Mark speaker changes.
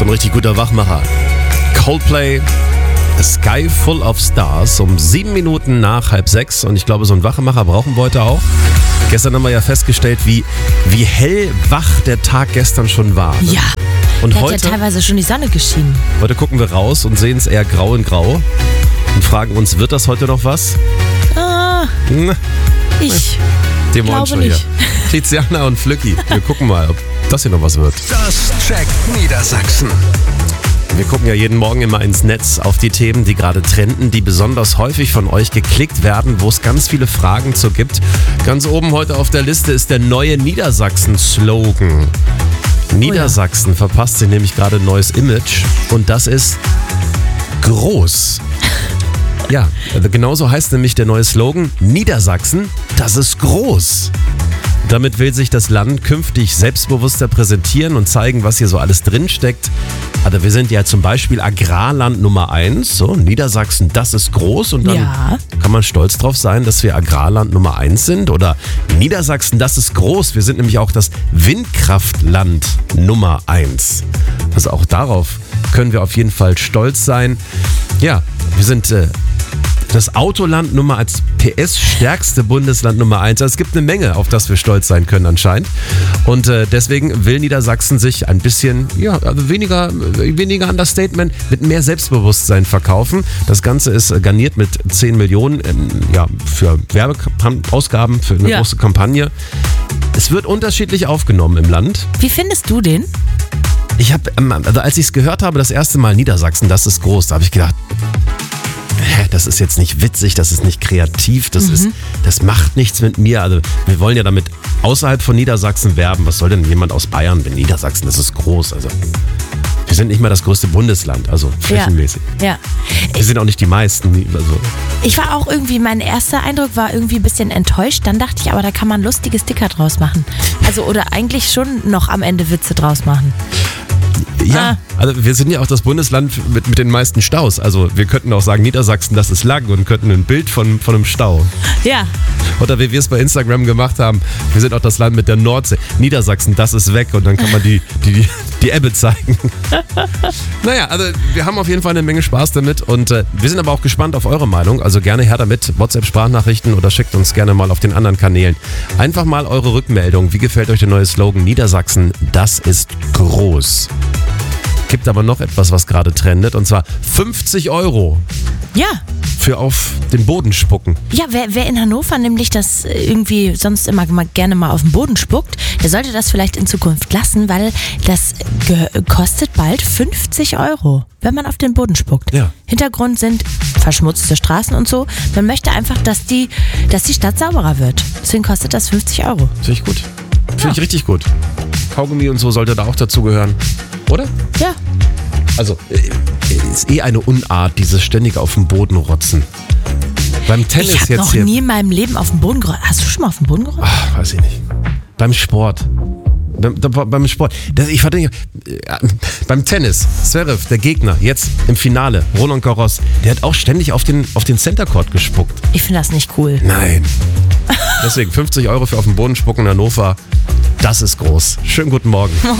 Speaker 1: So ein richtig guter Wachmacher. Coldplay, A Sky Full of Stars, um 7 Minuten nach 5:30. Und ich glaube, so einen Wachmacher brauchen wir heute auch. Gestern haben wir ja festgestellt, wie hellwach der Tag gestern schon war. Ne?
Speaker 2: Ja,
Speaker 1: und
Speaker 2: da hat
Speaker 1: heute,
Speaker 2: ja teilweise schon die Sonne geschienen.
Speaker 1: heute gucken wir raus und sehen es eher grau in grau und fragen uns, wird das heute noch was?
Speaker 2: Ich
Speaker 1: Den
Speaker 2: glaube
Speaker 1: schon
Speaker 2: nicht.
Speaker 1: hier. Tiziana und Flücki. Wir gucken mal, ob das hier noch was wird.
Speaker 3: Das checkt Niedersachsen.
Speaker 1: Wir gucken ja jeden Morgen immer ins Netz auf die Themen, die gerade trenden, die besonders häufig von euch geklickt werden, wo es ganz viele Fragen zu gibt. Ganz oben heute auf der Liste ist der neue Niedersachsen-Slogan. Niedersachsen verpasst sich nämlich gerade ein neues Image und das ist groß. Ja, genauso heißt nämlich der neue Slogan: Niedersachsen, das ist groß. Damit will sich das Land künftig selbstbewusster präsentieren und zeigen, was hier so alles drinsteckt. Also wir sind ja zum Beispiel Agrarland Nummer 1. So, Niedersachsen, das ist groß. Und dann kann man stolz drauf sein, dass wir Agrarland Nummer 1 sind. Oder Niedersachsen, das ist groß. Wir sind nämlich auch das Windkraftland Nummer 1. Also auch darauf können wir auf jeden Fall stolz sein. Ja, wir sind das Autoland Nummer als PS-stärkste Bundesland Nummer 1. Also es gibt eine Menge, auf das wir stolz sein können anscheinend. Und deswegen will Niedersachsen sich ein bisschen, also weniger Understatement, mit mehr Selbstbewusstsein verkaufen. Das Ganze ist garniert mit 10 Millionen für Werbeausgaben, für eine große Kampagne. Es wird unterschiedlich aufgenommen im Land.
Speaker 2: Wie findest du den?
Speaker 1: Ich habe, also als ich es gehört habe, das erste Mal Niedersachsen, das ist groß, da habe ich gedacht, das ist jetzt nicht witzig, das ist nicht kreativ, das macht nichts mit mir. Also wir wollen ja damit außerhalb von Niedersachsen werben. Was soll denn jemand aus Bayern, wenn Niedersachsen, das ist groß. Also wir sind nicht mal das größte Bundesland, also flächenmäßig.
Speaker 2: Ja.
Speaker 1: Wir sind auch nicht die meisten. Also.
Speaker 2: Ich war auch irgendwie, mein erster Eindruck war irgendwie ein bisschen enttäuscht. Dann dachte ich, aber da kann man lustige Sticker draus machen. Also oder eigentlich schon noch am Ende Witze draus machen.
Speaker 1: Ja, also wir sind ja auch das Bundesland mit den meisten Staus. Also wir könnten auch sagen, Niedersachsen, das ist lang und könnten ein Bild von einem Stau.
Speaker 2: Ja.
Speaker 1: Oder wie wir es bei Instagram gemacht haben, wir sind auch das Land mit der Nordsee. Niedersachsen, das ist weg und dann kann man die Ebbe zeigen. Naja, also wir haben auf jeden Fall eine Menge Spaß damit und wir sind aber auch gespannt auf eure Meinung. Also gerne her damit, WhatsApp-Sprachnachrichten oder schickt uns gerne mal auf den anderen Kanälen. Einfach mal eure Rückmeldung. Wie gefällt euch der neue Slogan Niedersachsen, das ist groß? Gibt aber noch etwas, was gerade trendet, und zwar 50 €.
Speaker 2: Ja.
Speaker 1: Für auf den Boden spucken.
Speaker 2: Ja, wer in Hannover nämlich das irgendwie sonst immer gerne mal auf den Boden spuckt, der sollte das vielleicht in Zukunft lassen, weil das kostet bald 50 €, wenn man auf den Boden spuckt.
Speaker 1: Ja.
Speaker 2: Hintergrund sind verschmutzte Straßen und so. Man möchte einfach, dass die Stadt sauberer wird. Deswegen kostet das 50 €.
Speaker 1: Finde ich gut. Finde ich richtig gut. Kaugummi und so sollte da auch dazugehören. Oder?
Speaker 2: Ja.
Speaker 1: Also, ist eine Unart, dieses ständige auf den Boden rotzen. Beim Tennis
Speaker 2: Ich habe
Speaker 1: jetzt
Speaker 2: noch
Speaker 1: hier.
Speaker 2: nie in meinem Leben auf den Boden gerotzt. Hast du schon mal auf den Boden gerotzt?
Speaker 1: Ach, weiß ich nicht. Beim Sport. Beim Sport. Beim Tennis. Zverev, der Gegner, jetzt im Finale. Roland Garros, der hat auch ständig auf den Center Court gespuckt.
Speaker 2: Ich finde das nicht cool.
Speaker 1: Nein. Deswegen 50 € für auf den Boden spucken in Hannover. Das ist groß. Schönen guten Morgen.